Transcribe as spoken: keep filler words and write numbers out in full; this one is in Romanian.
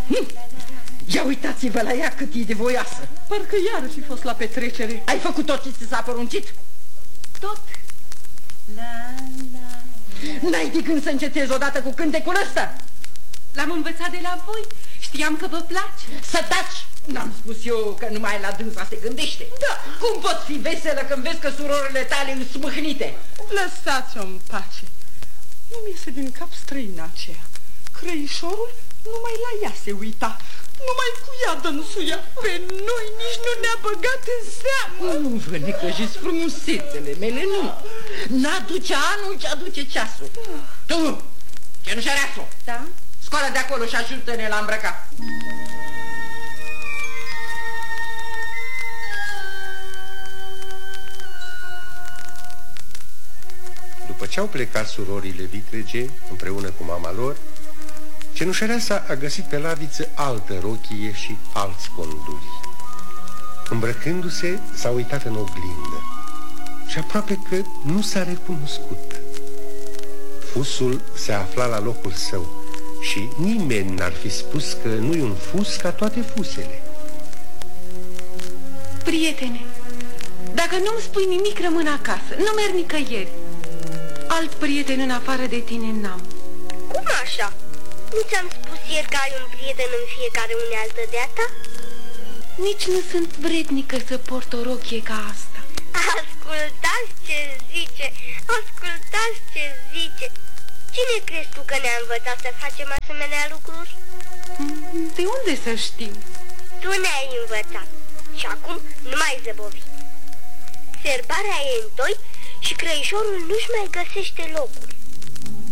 Hm. Ia uitați-vă la ea cât e de voioasă. Parcă iară fi fost la petrecere. Ai făcut tot ce ți s-a poruncit? Tot. La, la. N-ai de gând să încetezi odată cu cântecul ăsta? L-am învățat de la voi. Știam că vă place. Să taci! N-am spus eu că numai la dânsa se gândește. Da. Cum poți fi veselă când vezi că surorile tale sunt smâhnite? Lăsați-o în pace. Nu-mi iese din cap străina aceea. Crăișorul numai la ea se uita. Numai cu ea dânsuia. Pe noi nici nu ne-a băgat în seamă. Nu vă necăjiți frumusețele mele, nu. N-aduce anul ce aduce ceasul. Tu, cenușăreațu, da? Scoală de acolo și ajută-ne la îmbrăcat. După ce au plecat surorile vitrege împreună cu mama lor, cenușăreasa a găsit pe laviță altă rochie și alți conduri. Îmbrăcându-se, s-a uitat în oglindă și aproape că nu s-a recunoscut. Fusul se afla la locul său și nimeni n-ar fi spus că nu-i un fus ca toate fusele. Prietene, dacă nu-mi spui nimic, rămân acasă. Nu merg nicăieri. Alt prieten în afară de tine n-am. Cum așa? Nu ți-am spus ieri că ai un prieten în fiecare unealtă de-a ta? Nici nu sunt vrednică să port o rochie ca asta. Ascultați ce zice, ascultați ce zice. Cine crezi tu că ne-a învățat să facem asemenea lucruri? De unde să știu? Tu ne-ai învățat și acum nu mai zăbovi. Serbarea e întoi și crăișorul nu-și mai găsește locul.